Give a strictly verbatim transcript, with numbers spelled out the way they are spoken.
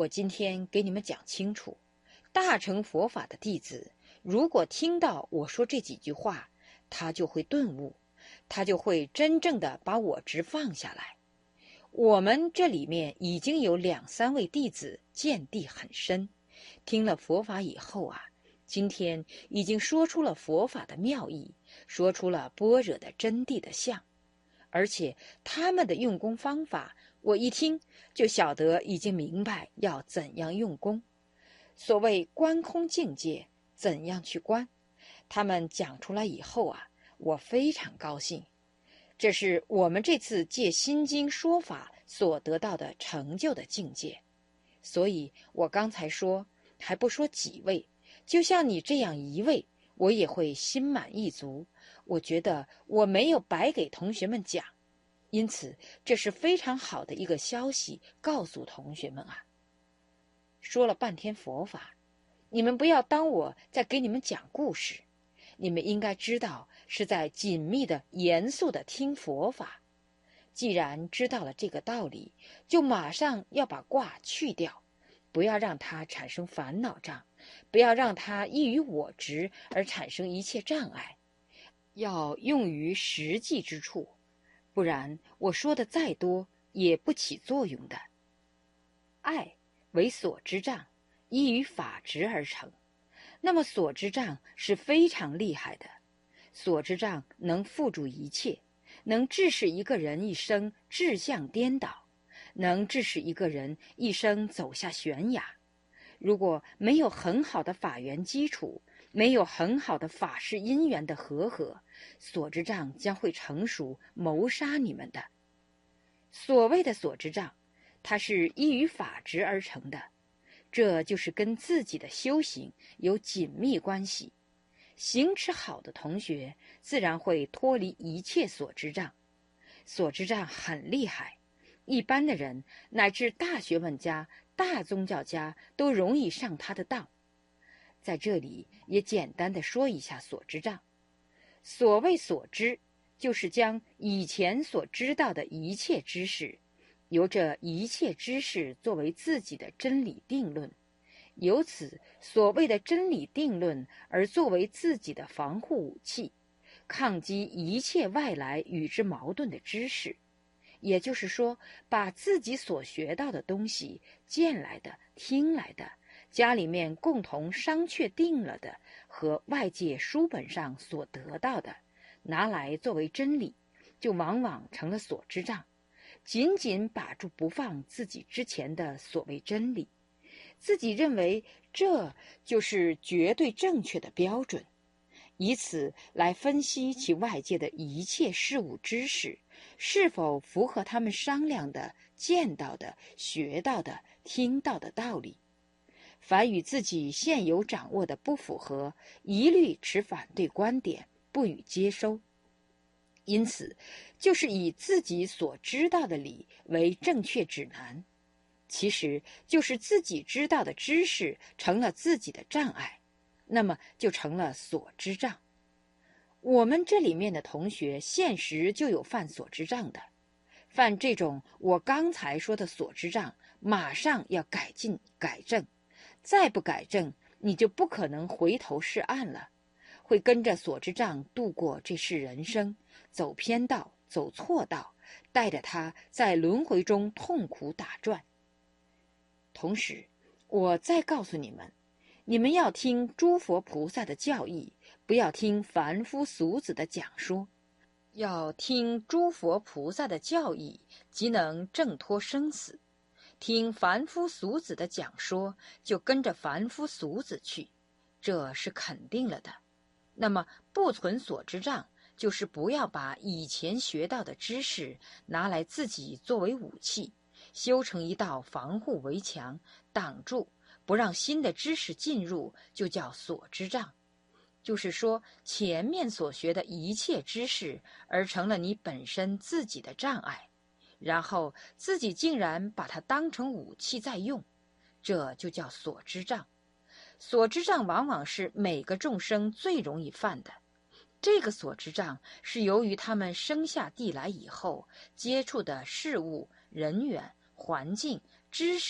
我今天给你们讲清楚，大乘佛法的弟子，如果听到我说这几句话，他就会顿悟，他就会真正的把我执放下来。我们这里面已经有两三位弟子见地很深，听了佛法以后啊，今天已经说出了佛法的妙义，说出了般若的真谛的相，而且他们的用功方法，我一听就晓得已经明白要怎样用功。所谓观空境界，怎样去观，他们讲出来以后啊，我非常高兴。这是我们这次借心经说法所得到的成就的境界。所以我刚才说还不说几位，就像你这样一位，我也会心满意足。我觉得我没有白给同学们讲，因此这是非常好的一个消息，告诉同学们啊。说了半天佛法，你们不要当我在给你们讲故事，你们应该知道是在紧密的严肃的听佛法。既然知道了这个道理，就马上要把挂去掉，不要让它产生烦恼障，不要让它依于我执而产生一切障碍，要用于实际之处，不然我说的再多也不起作用的。爱为所知障，依于法执而成。那么所知障是非常厉害的，所知障能缚住一切，能致使一个人一生志向颠倒，能致使一个人一生走下悬崖。如果没有很好的法缘基础，没有很好的法事因缘的和合，所知障将会成熟谋杀你们的。所谓的所知障，它是依于法执而成的，这就是跟自己的修行有紧密关系。行持好的同学自然会脱离一切所知障。所知障很厉害，一般的人乃至大学问家、大宗教家都容易上他的当。在这里也简单的说一下所知障。所谓所知，就是将以前所知道的一切知识，由这一切知识作为自己的真理定论，由此所谓的真理定论而作为自己的防护武器，抗击一切外来与之矛盾的知识。也就是说，把自己所学到的东西，见来的、听来的，家里面共同商确定了的，和外界书本上所得到的，拿来作为真理，就往往成了所知障，紧紧把住不放自己之前的所谓真理，自己认为这就是绝对正确的标准，以此来分析其外界的一切事物知识是否符合他们商量的、见到的、学到的、听到的道理。凡与自己现有掌握的不符合，一律持反对观点，不予接收。因此，就是以自己所知道的理为正确指南，其实就是自己知道的知识成了自己的障碍，那么就成了所知障。我们这里面的同学现实就有犯所知障的，犯这种我刚才说的所知障，马上要改进改正，再不改正，你就不可能回头是岸了，会跟着所知障度过这世人生，走偏道，走错道，带着他在轮回中痛苦打转。同时，我再告诉你们，你们要听诸佛菩萨的教义，不要听凡夫俗子的讲说，要听诸佛菩萨的教义，即能挣脱生死。听凡夫俗子的讲说，就跟着凡夫俗子去，这是肯定了的。那么不存所知障，就是不要把以前学到的知识拿来自己作为武器，修成一道防护围墙，挡住不让新的知识进入，就叫所知障。就是说，前面所学的一切知识而成了你本身自己的障碍，然后自己竟然把它当成武器在用，这就叫所知障。所知障往往是每个众生最容易犯的。这个所知障是由于他们生下地来以后接触的事物、人员、环境、知识